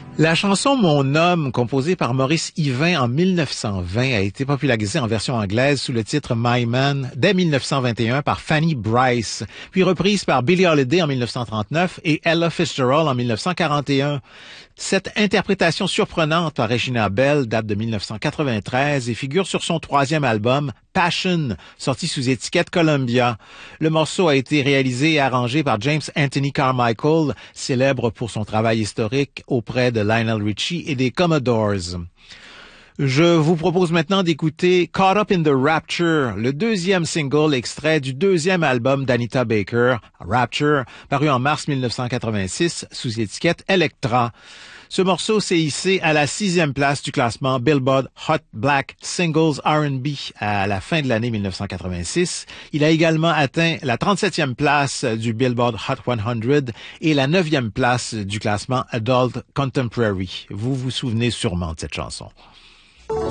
La chanson Mon homme, composée par Maurice Yvain en 1920, a été popularisée en version anglaise sous le titre My Man dès 1921 par Fanny Brice, puis reprise par Billie Holiday en 1939 et Ella Fitzgerald en 1941. Cette interprétation surprenante par Regina Belle date de 1993 et figure sur son troisième album, Passion, sorti sous étiquette Columbia. Le morceau a été réalisé et arrangé par James Anthony Carmichael, célèbre pour son travail historique auprès de Lionel Richie et des Commodores. Je vous propose maintenant d'écouter Caught Up in the Rapture, le deuxième single extrait du deuxième album d'Anita Baker, Rapture, paru en mars 1986 sous étiquette Elektra. Ce morceau s'est hissé à la 6e place du classement Billboard Hot Black Singles R&B à la fin de l'année 1986. Il a également atteint la 37e place du Billboard Hot 100 et la 9e place du classement Adult Contemporary. Vous vous souvenez sûrement de cette chanson.